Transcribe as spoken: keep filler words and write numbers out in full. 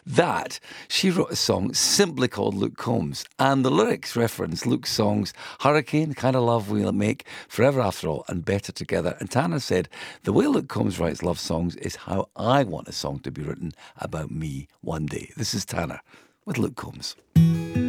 that, she wrote a song simply called Luke Combs, and the lyrics reference Luke's songs Hurricane, The Kind of Love We'll Make, Forever After All, and Better Together. And Tanner said, the way Luke Combs writes love songs is how I want a song to be written about me one day. This is Tanner with Luke Combs.